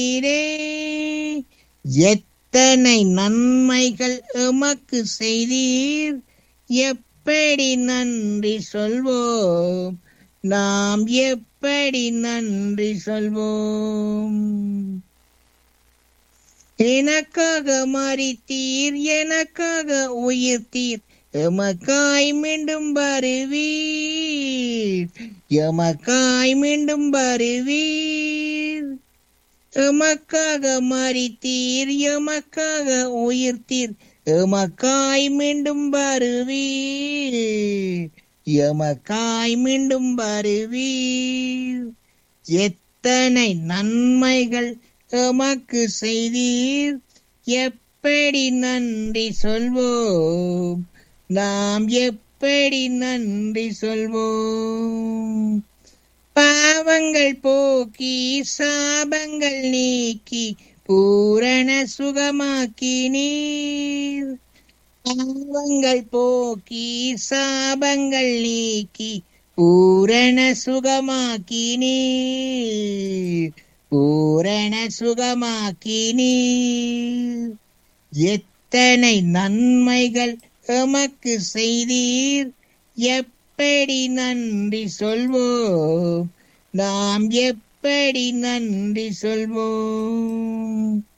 நீரே எத்தனை நன்மைகள் எமக்கு செய்தீர், எப்படி நன்றி சொல்வோம், நாம் எப்படி நன்றி சொல்வோம். எனக்காக மரித்தீர், எனக்காக உயிர்த்தீர், எமக்காய் மீண்டும் வருவீர், எமக்காய் மீண்டும் வருவீர். எமக்காக மரித்தீர், எமக்காக உயிர்த்தீர், எமக்காய் மீண்டும் வருவீர், எமக்காய் மீண்டும் வருவீர். எத்தனை நன்மைகள் எமக்கு செய்தீர், எப்படி நன்றி சொல்வோம், நாம் எப்படி நன்றி சொல்வோம். பாவங்கள் போக்கி சாபங்கள் நீக்கி பூரண சுகமாக்கினீர், பாவங்கள் போக்கி சாபங்கள் நீக்கி பூரண சுகமாக்கினீர், பூரண சுகமாக்கினீர். எத்தனை நன்மைகள் எமக்கு செய்தீர், எப்படி நன்றி சொல்வோம், நாம் எப்படி நன்றி சொல்வோம்.